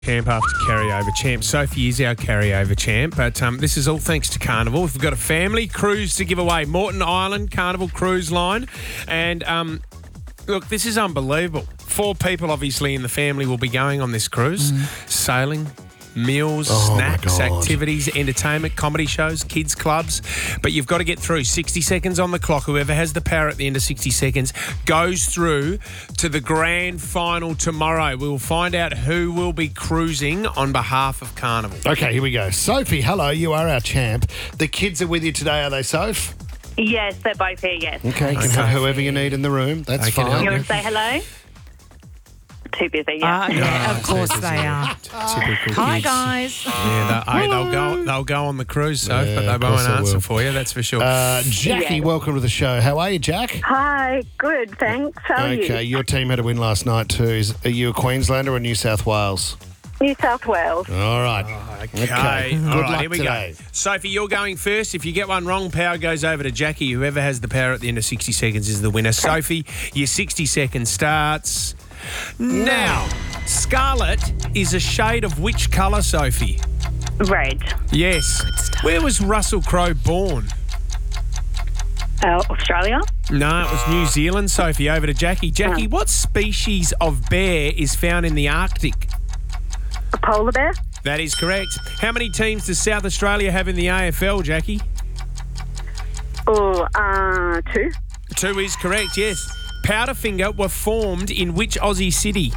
Champ after carryover champ. Sophie is our carryover champ, but this is all thanks to Carnival. We've got a family cruise to give away. Morton Island Carnival Cruise Line. And look, this is unbelievable. 4 people, obviously, in the family will be going on this cruise. Sailing, meals, snacks, activities, entertainment, comedy shows, kids clubs. But you've got to get through 60 seconds on the clock. Whoever has the power at the end of 60 seconds goes through to the grand final tomorrow. We will find out who will be cruising on behalf of Carnival. Okay, here we go. Sophie, hello, you are our champ. The kids are with you today, are they, Soph? Yes, they're both here, yes. Okay, you can have whoever you need in the room. That's I can fine. help You want to say hello? Too busy, Of course they are. Typical Hi, kids. guys. Yeah, they'll go on the cruise, Soph, Yeah, but they of course won't they answer will. for you, that's for sure. Jackie, Yeah. welcome to the show. How are you, Jack? Hi, good, thanks. How are Okay, you? your team had a win last night too. Are you a Queenslander or New South Wales? New South Wales. All right. Okay. Good All right, luck here we today. go. Sophie, you're going first. If you get one wrong, power goes over to Jackie. Whoever has the power at the end of 60 seconds is the winner. Sophie, your 60 seconds starts now. Scarlet is a shade of which colour, Sophie? Red. Yes. Where was Russell Crowe born? Australia. No, it was New Zealand, Sophie. Over to Jackie. Jackie, what species of bear is found in the Arctic? A polar bear. That is correct. How many teams does South Australia have in the AFL, Jackie? 2. 2 is correct, yes. Powderfinger were formed in which Aussie city?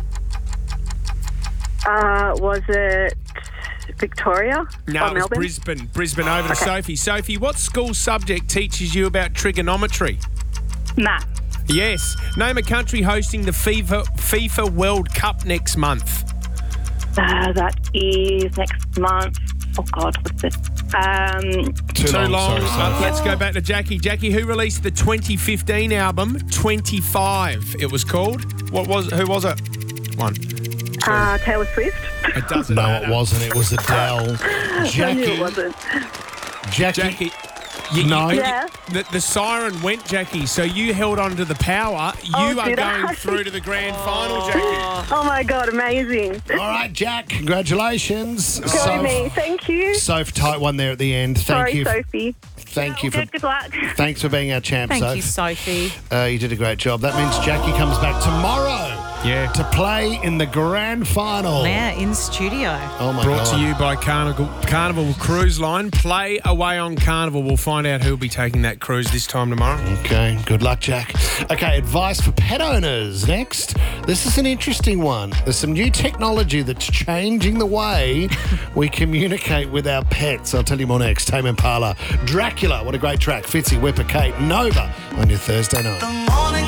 Was it Victoria? No, or it was Melbourne? Brisbane. Brisbane over to Sophie. Sophie, what school subject teaches you about trigonometry? Math. Yes. Name a country hosting the FIFA World Cup next month. That is next month. Oh, God, what's it? Too long. Sorry, Soph. Let's go back to Jackie. Jackie, who released the 2015 album 25? It was called. Who was it? One. Taylor Swift. It doesn't No, matter. it wasn't. It was Adele. I knew Jackie. it wasn't. Jackie. You- No. Yeah. The siren went, Jackie, so you held on to the power. You are did going I? through to the grand final, Jackie. Oh, my God, amazing. All right, Jack. Congratulations. Go me. Thank you. Soph, tight one there at the end. Thank Sorry, you. Sophie. Thank you for. Good luck. Thanks for being our champ, Thank Soph. you, Sophie. You did a great job. That means Jackie comes back tomorrow Yeah. to play in the grand final. Now in studio. Oh my Brought God. to you by Carnival Cruise Line. Play away on Carnival. We'll find out who will be taking that cruise this time tomorrow. Okay, good luck, Jack. Okay, advice for pet owners next. This is an interesting one. There's some new technology that's changing the way we communicate with our pets. I'll tell you more next. Tame Impala, Dracula, what a great track. Fitzy, Whipper, Kate, Nova on your Thursday night.